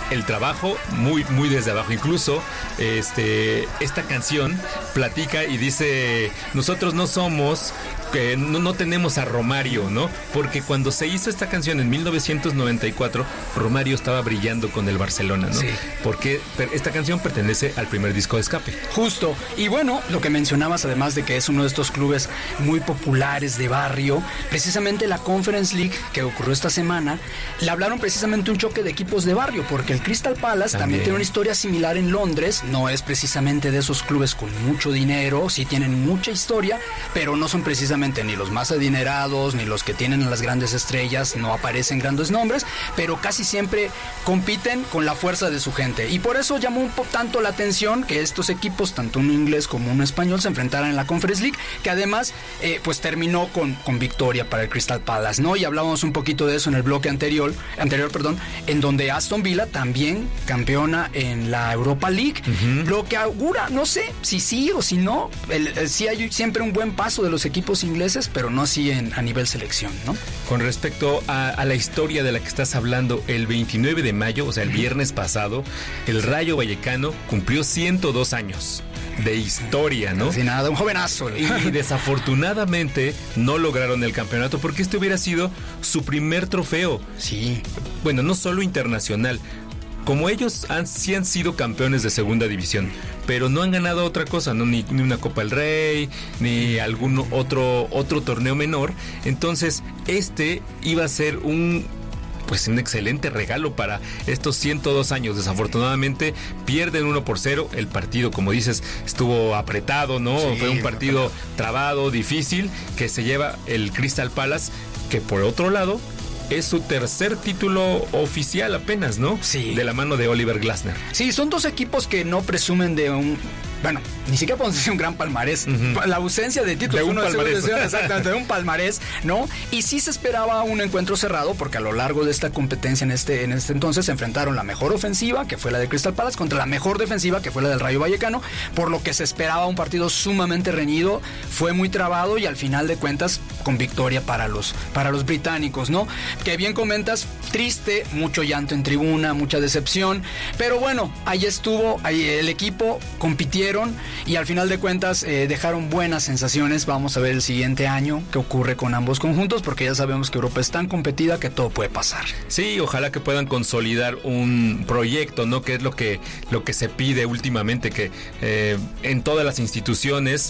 el trabajo muy, muy desde abajo. Incluso esta canción platica y dice, nosotros no somos, no tenemos a Romario, ¿no? Porque cuando se hizo esta canción en 1994, Romario estaba brillando con el Barcelona, ¿no? Sí. Porque esta canción pertenece al primer disco de Escape. Justo. Y bueno, lo que mencionabas, además de que es uno de estos clubes muy populares de barrio, precisamente la Conference League que ocurrió esta semana, le hablaron precisamente un choque de equipos de barrio, porque el Crystal Palace también tiene una historia similar en Londres. No es precisamente de esos clubes con mucho dinero, sí tienen mucha historia, pero no son precisamente ni los más adinerados, ni los que tienen a las grandes estrellas, no aparecen grandes nombres, pero casi siempre compiten con la fuerza de su gente. Y por eso llamó tanto la atención que estos equipos, tanto un inglés como un español, se enfrentaran en la Conference League, que además pues terminó con victoria para el Crystal Palace, ¿no? Y hablábamos un poquito de eso en el bloque anterior, en donde Aston Villa también campeona en la Europa League, lo que augura, no sé si sí o si no, sí hay siempre un buen paso de los equipos ingleses, pero no así a nivel selección, ¿no? Con respecto a la historia de la que estás hablando, el 29 de mayo, o sea, el viernes pasado, el Rayo Vallecano cumplió 102 años de historia, ¿no? Sin nada, un jovenazo. Y desafortunadamente no lograron el campeonato porque este hubiera sido su primer trofeo. Sí. Bueno, no solo internacional. Como ellos sí han sido campeones de segunda división, pero no han ganado otra cosa, ¿no? Ni una Copa del Rey, ni algún otro torneo menor. Entonces, iba a ser un excelente regalo para estos 102 años. Desafortunadamente pierden 1-0. El partido, como dices, estuvo apretado, ¿no? Sí, fue un partido trabado, difícil, que se lleva el Crystal Palace, que por otro lado es su tercer título oficial apenas, ¿no? Sí. De la mano de Oliver Glasner. Sí, son dos equipos que no presumen de bueno, ni siquiera podemos decir un gran palmarés. La ausencia de títulos. De un palmarés. Exactamente, de un palmarés, ¿no? Y sí se esperaba un encuentro cerrado, porque a lo largo de esta competencia en este entonces se enfrentaron la mejor ofensiva, que fue la de Crystal Palace, contra la mejor defensiva, que fue la del Rayo Vallecano, por lo que se esperaba un partido sumamente reñido. Fue muy trabado y al final de cuentas con victoria para los británicos, ¿no? Que bien comentas, triste, mucho llanto en tribuna, mucha decepción, pero bueno, ahí estuvo, el equipo compitieron y al final de cuentas dejaron buenas sensaciones. Vamos a ver el siguiente año qué ocurre con ambos conjuntos, porque ya sabemos que Europa es tan competida que todo puede pasar. Sí, ojalá que puedan consolidar un proyecto, ¿no? Que es lo que se pide últimamente, que en todas las instituciones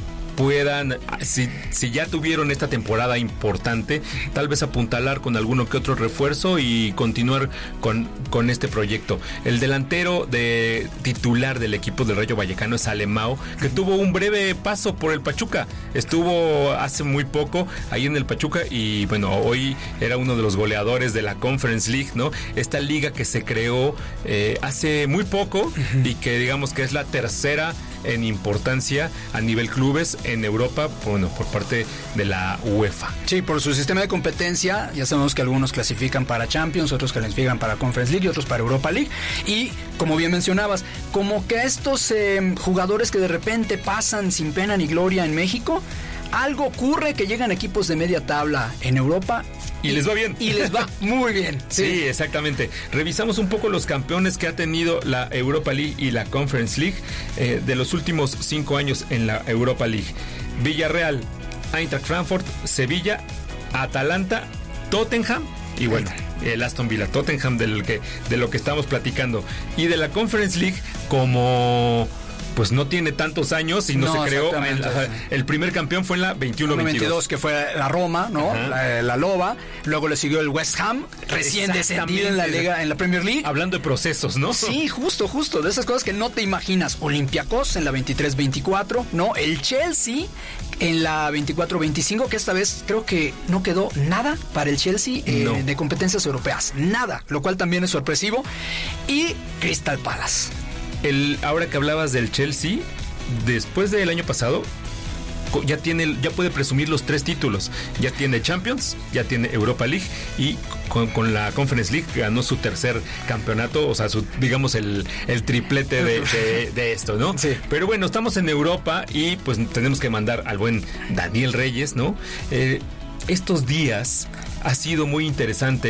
puedan, si ya tuvieron esta temporada importante, tal vez apuntalar con alguno que otro refuerzo y continuar con este proyecto. El delantero titular del equipo del Rayo Vallecano es Alemão, que tuvo un breve paso por el Pachuca. Estuvo hace muy poco ahí en el Pachuca y bueno, hoy era uno de los goleadores de la Conference League, ¿no? Esta liga que se creó hace muy poco y que digamos que es la tercera en importancia a nivel clubes en Europa, bueno, por parte de la UEFA. Sí, por su sistema de competencia, ya sabemos que algunos clasifican para Champions, otros clasifican para Conference League y otros para Europa League. Y como bien mencionabas, como que estos jugadores que de repente pasan sin pena ni gloria en México, algo ocurre que llegan equipos de media tabla en Europa y les va bien. Y les va muy bien. Sí, exactamente. Revisamos un poco los campeones que ha tenido la Europa League y la Conference League de los últimos 5 años en la Europa League. Villarreal, Eintracht Frankfurt, Sevilla, Atalanta, Tottenham y bueno, el Aston Villa. Tottenham de lo que estamos platicando. Y de la Conference League, como pues no tiene tantos años y no se creó. El primer campeón fue en la 21-22, que fue la Roma, ¿no? La Loba. Luego le siguió el West Ham, recién descendido en la Liga, en la Premier League. Hablando de procesos, ¿no? Sí, justo, de esas cosas que no te imaginas. Olympiacos en la 23-24, ¿no? El Chelsea en la 24-25, que esta vez creo que no quedó nada para el Chelsea de competencias europeas. Nada, lo cual también es sorpresivo. Y Crystal Palace. Ahora que hablabas del Chelsea, después del año pasado, ya puede presumir los 3 títulos. Ya tiene Champions, ya tiene Europa League y con la Conference League ganó su tercer campeonato, o sea, digamos el triplete de esto, ¿no? Sí. Pero bueno, estamos en Europa y pues tenemos que mandar al buen Daniel Reyes, ¿no? Estos días ha sido muy interesante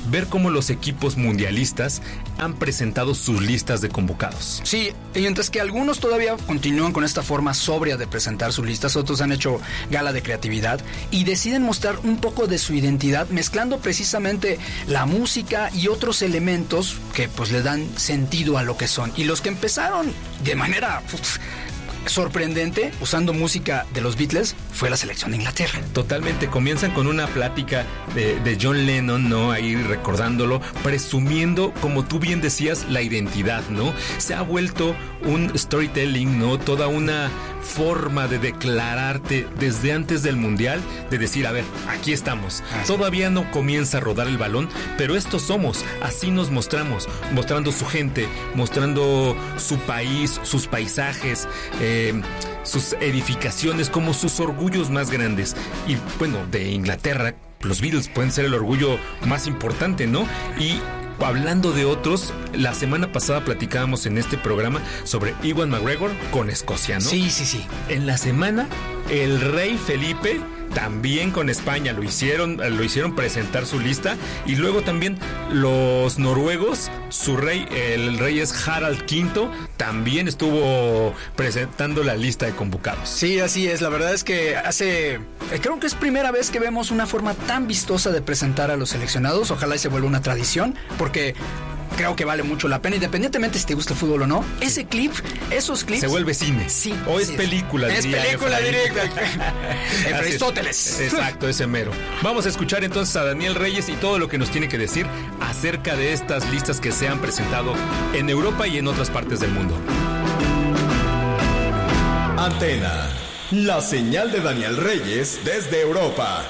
ver cómo los equipos mundialistas han presentado sus listas de convocados. Sí, y mientras que algunos todavía continúan con esta forma sobria de presentar sus listas, otros han hecho gala de creatividad y deciden mostrar un poco de su identidad, mezclando precisamente la música y otros elementos que pues le dan sentido a lo que son. Y los que empezaron de manera sorprendente usando música de los Beatles fue la selección de Inglaterra. Totalmente, comienzan con una plática de John Lennon, ¿no? Ahí recordándolo, presumiendo, como tú bien decías, la identidad, ¿no? Se ha vuelto un storytelling, ¿no? Toda una forma de declararte desde antes del Mundial, de decir, a ver, aquí estamos. Todavía no comienza a rodar el balón, pero estos somos, así nos mostramos, mostrando su gente, mostrando su país, sus paisajes, sus edificaciones como sus orgullos más grandes. Y bueno, de Inglaterra, los Beatles pueden ser el orgullo más importante, ¿no? Y hablando de otros, la semana pasada platicábamos en este programa sobre Ewan McGregor con Escocia, ¿no? Sí. En la semana, el rey Felipe también con España lo hicieron presentar su lista, y luego también los noruegos, su rey, el rey es Harald V, también estuvo presentando la lista de convocados. Sí, así es. La verdad es que creo que es primera vez que vemos una forma tan vistosa de presentar a los seleccionados. Ojalá y se vuelva una tradición, porque creo que vale mucho la pena, independientemente si te gusta el fútbol o no. Esos clips se vuelve cine. Sí. O es película. Es película directa. Aristóteles. Exacto, ese mero. Vamos a escuchar entonces a Daniel Reyes y todo lo que nos tiene que decir acerca de estas listas que se han presentado en Europa y en otras partes del mundo. Antena, la señal de Daniel Reyes desde Europa.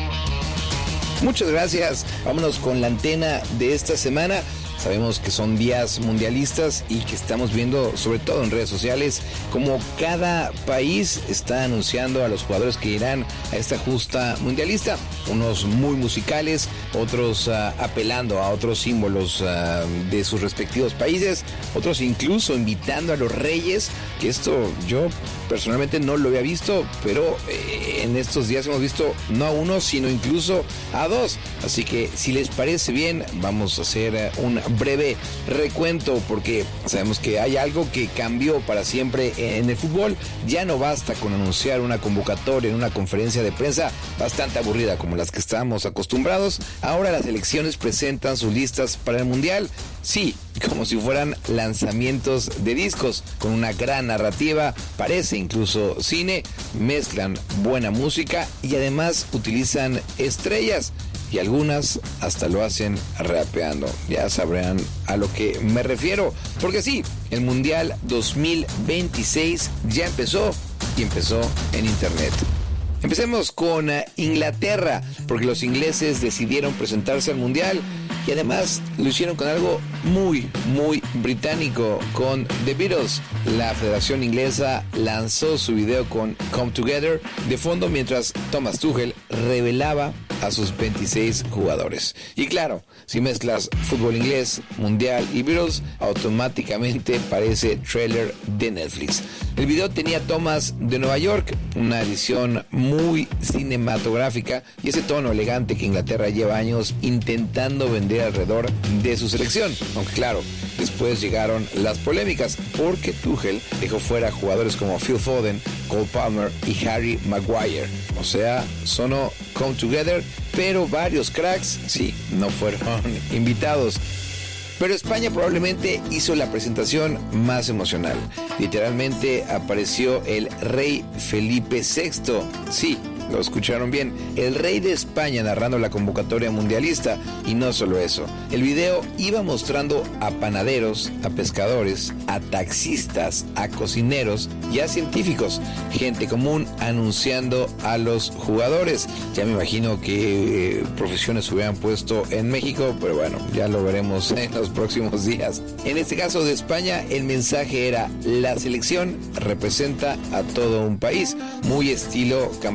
Muchas gracias. Vámonos con la antena de esta semana. Sabemos que son días mundialistas y que estamos viendo, sobre todo en redes sociales, como cada país está anunciando a los jugadores que irán a esta justa mundialista. Unos muy musicales, otros apelando a otros símbolos de sus respectivos países, otros incluso invitando a los reyes, que esto yo personalmente no lo había visto, pero en estos días hemos visto no a uno, sino incluso a dos. Así que si les parece bien, vamos a hacer un breve recuento, porque sabemos que hay algo que cambió para siempre en el fútbol. Ya no basta con anunciar una convocatoria en una conferencia de prensa bastante aburrida como las que estábamos acostumbrados. Ahora las selecciones presentan sus listas para el Mundial, sí, como si fueran lanzamientos de discos, con una gran narrativa, parece incluso cine, mezclan buena música y además utilizan estrellas. Y algunas hasta lo hacen rapeando. Ya sabrán a lo que me refiero. Porque sí, el Mundial 2026 ya empezó, y empezó en internet. Empecemos con Inglaterra, porque los ingleses decidieron presentarse al Mundial y además lo hicieron con algo muy, muy británico, con The Beatles. La Federación Inglesa lanzó su video con Come Together de fondo mientras Thomas Tuchel revelaba a sus 26 jugadores. Y claro, si mezclas fútbol inglés, mundial y Beatles, automáticamente parece trailer de Netflix. El video tenía tomas de Nueva York, una edición muy cinematográfica y ese tono elegante que Inglaterra lleva años intentando vender alrededor de su selección. Aunque claro, después llegaron las polémicas porque Tuchel dejó fuera a jugadores como Phil Foden, Cole Palmer y Harry Maguire. O sea, sonó Come Together, pero varios cracks, sí, no fueron invitados. Pero España probablemente hizo la presentación más emocional. Literalmente apareció el rey Felipe VI. Sí, lo escucharon bien. El rey de España narrando la convocatoria mundialista. Y no solo eso. El video iba mostrando a panaderos, a pescadores, a taxistas, a cocineros y a científicos. Gente común anunciando a los jugadores. Ya me imagino que profesiones se hubieran puesto en México, pero bueno, ya lo veremos en los próximos días. En este caso de España, el mensaje era: la selección representa a todo un país. Muy estilo campaña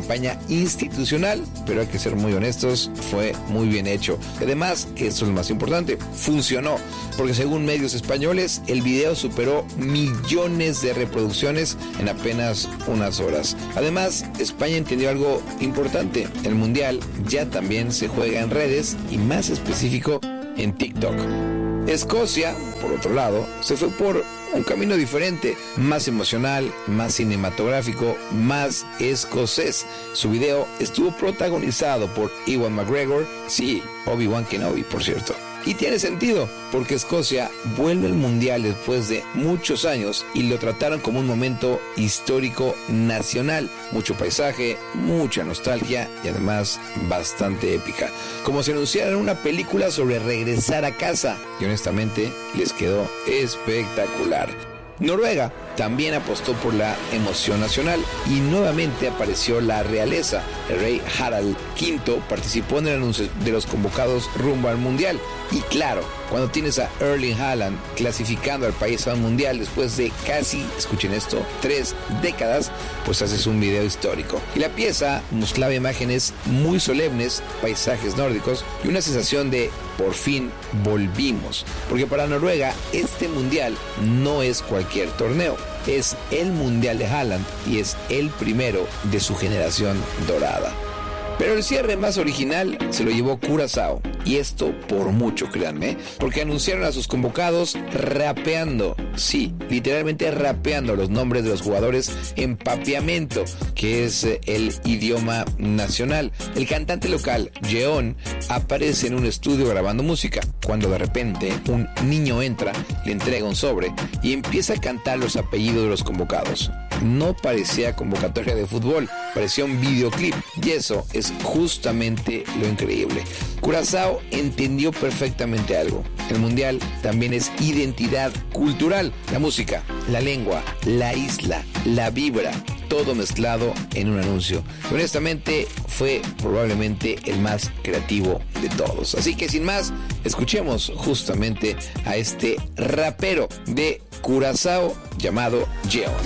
institucional, pero hay que ser muy honestos, fue muy bien hecho. Además, esto es lo más importante, funcionó, porque según medios españoles, el video superó millones de reproducciones en apenas unas horas. Además, España entendió algo importante, el Mundial ya también se juega en redes y más específico en TikTok. Escocia, por otro lado, se fue por un camino diferente, más emocional, más cinematográfico, más escocés. Su video estuvo protagonizado por Ewan McGregor, sí, Obi-Wan Kenobi, por cierto. Y tiene sentido, porque Escocia vuelve al Mundial después de muchos años y lo trataron como un momento histórico nacional. Mucho paisaje, mucha nostalgia y además bastante épica. Como si anunciaran una película sobre regresar a casa. Y honestamente, les quedó espectacular. Noruega también apostó por la emoción nacional y nuevamente apareció la realeza. El rey Harald V participó en el anuncio de los convocados rumbo al Mundial. Y claro, cuando tienes a Erling Haaland clasificando al país al Mundial después de casi, escuchen esto, 3 décadas, pues haces un video histórico. Y la pieza mostraba imágenes muy solemnes, paisajes nórdicos y una sensación de por fin volvimos. Porque para Noruega este Mundial no es cualquier torneo. Es el Mundial de Haaland y es el primero de su generación dorada. Pero el cierre más original se lo llevó Curazao. Y esto por mucho, créanme, porque anunciaron a sus convocados rapeando. Sí, literalmente rapeando los nombres de los jugadores en papiamento, que es el idioma nacional. El cantante local, Jeon, aparece en un estudio grabando música, cuando de repente un niño entra, le entrega un sobre y empieza a cantar los apellidos de los convocados. No parecía convocatoria de fútbol, parecía un videoclip, y eso es justamente lo increíble. Curazao entendió perfectamente algo. El Mundial también es identidad cultural. La música, la lengua, la isla, la vibra, todo mezclado en un anuncio. Honestamente, fue probablemente el más creativo de todos. Así que sin más, escuchemos justamente a este rapero de Curazao llamado Jeon.